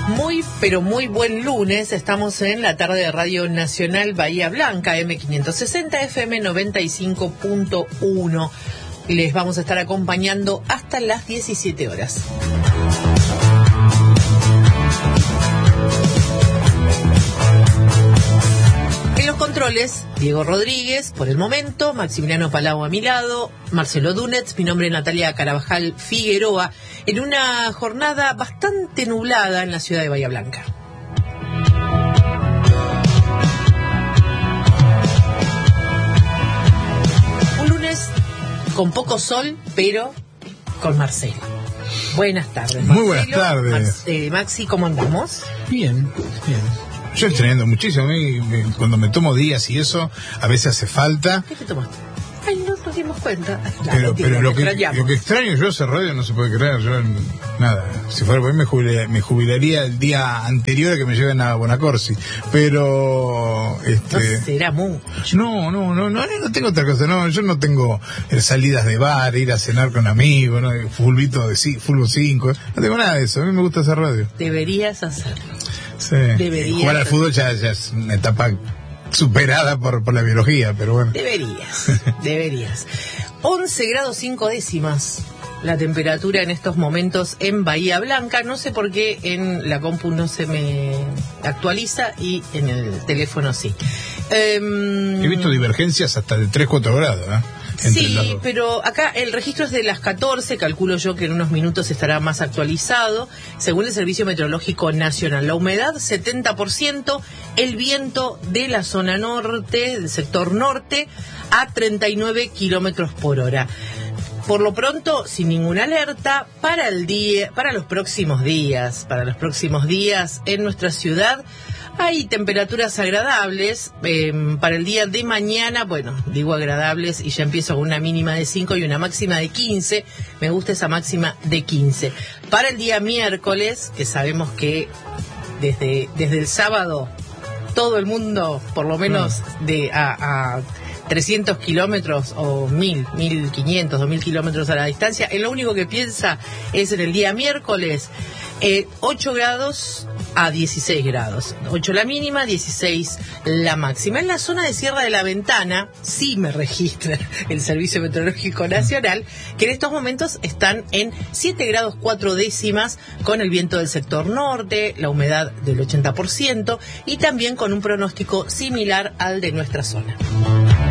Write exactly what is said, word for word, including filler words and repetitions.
Muy, pero muy buen lunes. Estamos en la tarde de Radio Nacional Bahía Blanca, eme quinientos sesenta, efe eme noventa y cinco punto uno. Les vamos a estar acompañando hasta las diecisiete horas. En los controles, Diego Rodríguez, por el momento, Maximiliano Palau a mi lado, Marcelo Dunetz, mi nombre es Natalia Carabajal Figueroa, en una jornada bastante nublada en la ciudad de Bahía Blanca. Un lunes con poco sol, pero con Marcelo. Buenas tardes, Marcelo. Muy buenas tardes. Mar- eh, Maxi, ¿cómo andamos? Bien, bien. Yo extrañando muchísimo. A mí, me- cuando me tomo días y eso, a veces hace falta. ¿Qué te tomaste? Ay, no nos dimos cuenta. No, Pero, mentira, pero lo, que, extrañamos. lo que extraño yo hacer radio no se puede creer. Yo, nada, si fuera por mí me jubilaría, me jubilaría el día anterior a que me lleven a Bonacorsi. Pero, No este... será mucho. No, no, no, no, no tengo otra cosa, no, yo no tengo eh, salidas de bar, ir a cenar con amigos, ¿no? Fulbito de sí, Fulbo cinco, no tengo nada de eso, a mí me gusta hacer radio. Deberías hacerlo. Sí. Deberías. Jugar al fútbol ya, ya es una etapa superada por, por la biología, pero bueno. Deberías, deberías. once grados cinco décimas la temperatura en estos momentos en Bahía Blanca. No sé por qué en la compu no se me actualiza y en el teléfono sí. Um, He visto divergencias hasta de tres, cuatro grados, ¿eh? Entre las Sí, dos. pero acá el registro es de las catorce, calculo yo que en unos minutos estará más actualizado, según el Servicio Meteorológico Nacional. La humedad, setenta por ciento, el viento de la zona norte, del sector norte, a treinta y nueve kilómetros por hora. Por lo pronto, sin ninguna alerta, para el día, para los próximos días, para los próximos días en nuestra ciudad, hay temperaturas agradables. Eh, para el día de mañana, bueno, digo agradables y ya empiezo con una mínima de cinco y una máxima de quince. Me gusta esa máxima de quince. Para el día miércoles, que sabemos que desde, desde el sábado todo el mundo, por lo menos de a, a trescientos kilómetros o mil, mil quinientos, dos mil kilómetros a la distancia, en lo único que piensa es en el día miércoles, eh, ocho grados a dieciséis grados. ocho la mínima, dieciséis la máxima. En la zona de Sierra de la Ventana, sí me registra el Servicio Meteorológico Nacional, que en estos momentos están en siete grados cuatro décimas, con el viento del sector norte, la humedad del ochenta por ciento y también con un pronóstico similar al de nuestra zona.